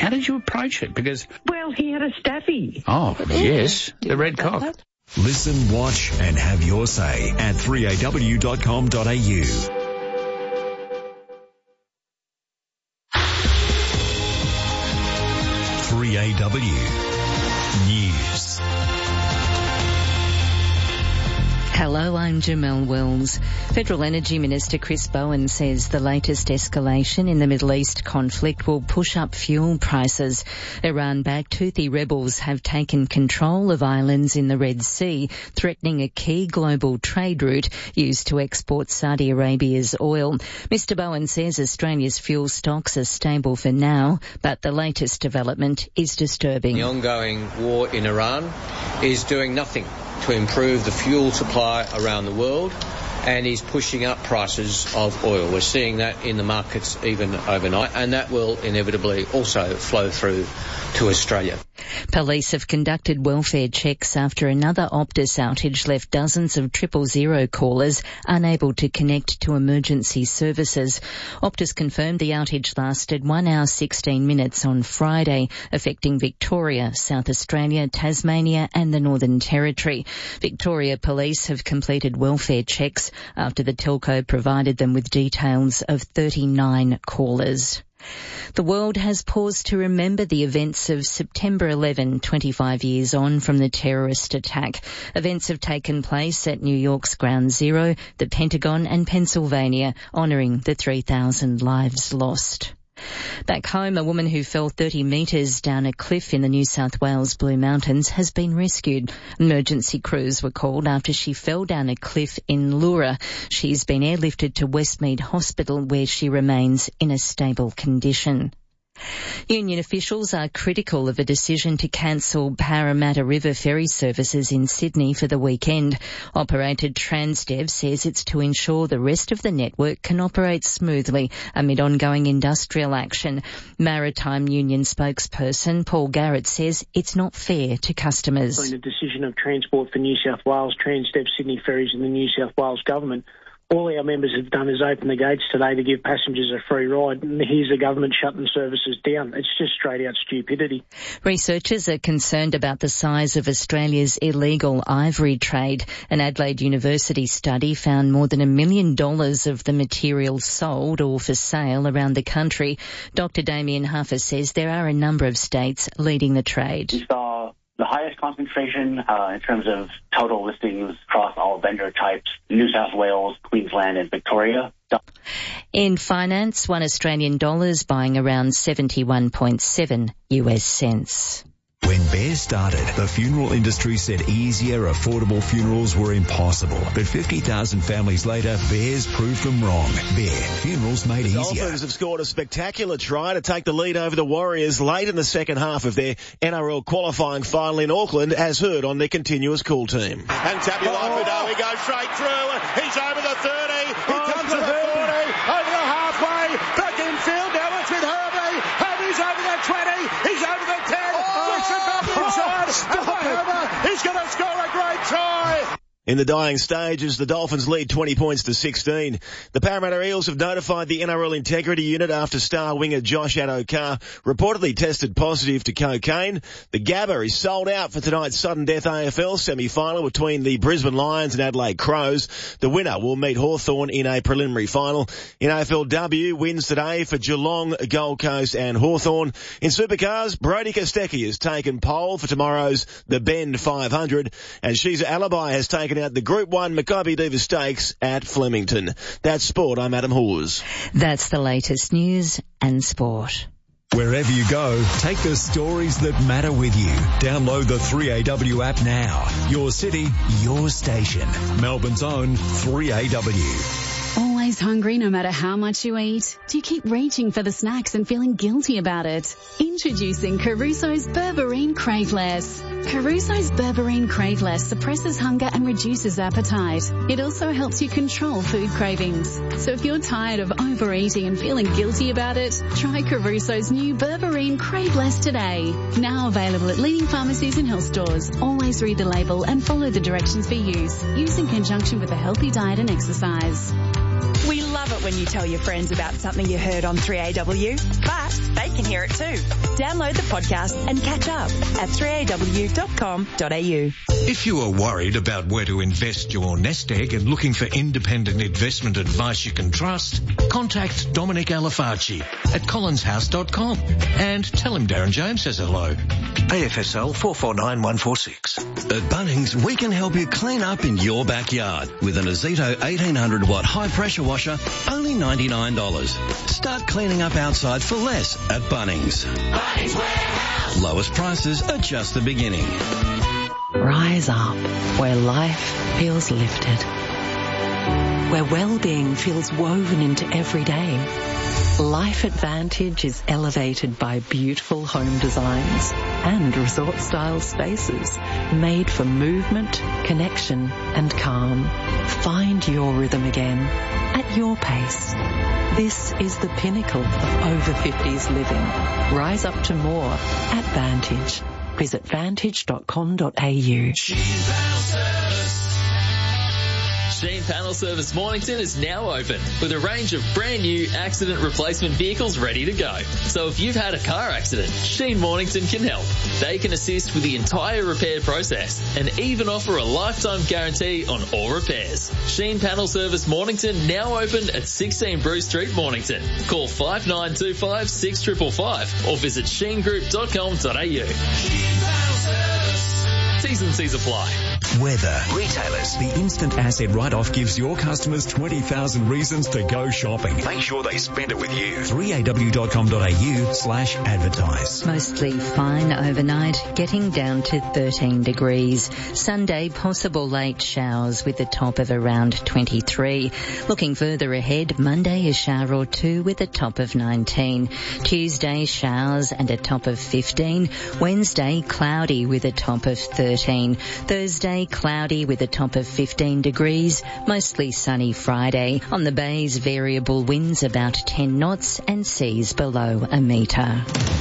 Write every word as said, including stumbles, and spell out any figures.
How did you approach it? Because... Well, he had a staffy. Oh, yes, the red cock. That? Listen, watch and have your say at three a w dot com dot a u. three A W News. Hello, I'm Jamelle Wells. Federal Energy Minister Chris Bowen says the latest escalation in the Middle East conflict will push up fuel prices. Iran-backed Houthi rebels have taken control of islands in the Red Sea, threatening a key global trade route used to export Saudi Arabia's oil. Mister Bowen says Australia's fuel stocks are stable for now, but the latest development is disturbing. The ongoing war in Iran is doing nothing to improve the fuel supply around the world and is pushing up prices of oil. We're seeing that in the markets even overnight, and that will inevitably also flow through to Australia. Police have conducted welfare checks after another Optus outage left dozens of triple zero callers unable to connect to emergency services. Optus confirmed the outage lasted one hour sixteen minutes on Friday, affecting Victoria, South Australia, Tasmania and the Northern Territory. Victoria Police have completed welfare checks after the telco provided them with details of thirty-nine callers. The world has paused to remember the events of September eleventh, twenty-five years on from the terrorist attack. Events have taken place at New York's Ground Zero, the Pentagon and Pennsylvania, honouring the three thousand lives lost. Back home, a woman who fell thirty metres down a cliff in the New South Wales Blue Mountains has been rescued. Emergency crews were called after she fell down a cliff in Leura. She's been airlifted to Westmead Hospital where she remains in a stable condition. Union officials are critical of a decision to cancel Parramatta River ferry services in Sydney for the weekend. Operator Transdev says it's to ensure the rest of the network can operate smoothly amid ongoing industrial action. Maritime Union spokesperson Paul Garrett says it's not fair to customers. Between the decision of Transport for New South Wales, Transdev Sydney Ferries and the New South Wales Government, all our members have done is open the gates today to give passengers a free ride, and here's the government shutting services down. It's just straight out stupidity. Researchers are concerned about the size of Australia's illegal ivory trade. An Adelaide University study found more than a million dollars of the material sold or for sale around the country. Doctor Damien Huffer says there are a number of states leading the trade. We saw the highest concentration uh, in terms of total listings across all vendor types, New South Wales, Queensland and Victoria. In finance, one Australian dollar is buying around seventy-one point seven U S cents. When Bear started, the funeral industry said easier, affordable funerals were impossible. But fifty thousand families later, Bear's proved them wrong. Bear, funerals made easier. The Dolphins have scored a spectacular try to take the lead over the Warriors late in the second half of their N R L qualifying final in Auckland, as heard on their continuous call team. And Tabuai-Fidow, he goes straight through. He's over the thirty. He oh, comes to the forty. Over the halfway. Back infield. Now it's with Herbie. Herbie's over the twenty. He's over the ten. Stop it. He's going to score a great try. In the dying stages, the Dolphins lead twenty points to sixteen. The Parramatta Eels have notified the N R L Integrity Unit after star winger Josh Adokar reportedly tested positive to cocaine. The Gabba is sold out for tonight's sudden death A F L semi-final between the Brisbane Lions and Adelaide Crows. The winner will meet Hawthorn in a preliminary final. In A F L W, wins today for Geelong, Gold Coast and Hawthorn. In Supercars, Brodie Kostecki has taken pole for tomorrow's The Bend five hundred, and Shiza Alibi has taken out the Group one Maccabi Diva Stakes at Flemington. That's sport. I'm Adam Hawes. That's the latest news and sport. Wherever you go, take the stories that matter with you. Download the three A W app now. Your city, your station. Melbourne's own three A W. Always hungry no matter how much you eat? Do you keep reaching for the snacks and feeling guilty about it? Introducing Caruso's Berberine Craveless. Caruso's Berberine Craveless suppresses hunger and reduces appetite. It also helps you control food cravings. So if you're tired of overeating and feeling guilty about it, try Caruso's new Berberine Craveless today. Now available at leading pharmacies and health stores. Always read the label and follow the directions for use. Use in conjunction with a healthy diet and exercise. We love it when you tell your friends about something you heard on three A W, but they can hear it too. Download the podcast and catch up at three a w dot com dot a u. If you are worried about where to invest your nest egg and looking for independent investment advice you can trust, contact Dominic Alafarci at collins house dot com and tell him Darren James says hello. A F S L four four nine one four six. At Bunnings, we can help you clean up in your backyard with an Azito eighteen hundred watt high pressure washer, only ninety-nine dollars. Start cleaning up outside for less at Bunnings. Bunnings Warehouse. Lowest prices are just the beginning. Rise up where life feels lifted, where well-being feels woven into every day. Life Advantage is elevated by beautiful home designs and resort-style spaces made for movement, connection and calm. Find your rhythm again at your pace. This is the pinnacle of over fifties living. Rise up to more at Vantage. Visit vantage dot com dot a u. Sheen Panel Service Mornington is now open with a range of brand new accident replacement vehicles ready to go. So if you've had a car accident, Sheen Mornington can help. They can assist with the entire repair process and even offer a lifetime guarantee on all repairs. Sheen Panel Service Mornington now open at sixteen Bruce Street, Mornington. Call five nine two five, six five five five or visit sheen group dot com dot a u. T's and C's apply. Weather. Retailers. The instant asset write-off gives your customers twenty thousand reasons to go shopping. Make sure they spend it with you. three a w dot com dot a u slash advertise. Mostly fine overnight, getting down to thirteen degrees. Sunday, possible late showers with a top of around twenty-three. Looking further ahead, Monday, a shower or two with a top of nineteen. Tuesday, showers and a top of fifteen. Wednesday, cloudy with a top of thirteen. Thursday, cloudy with a top of fifteen degrees. Mostly sunny Friday. On the bays, variable winds about ten knots and seas below a metre.